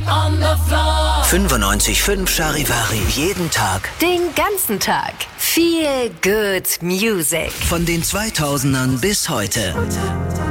on the floor. 95.5 Charivari. Jeden Tag. Den ganzen Tag. Feel good music. Von den 2000ern bis heute.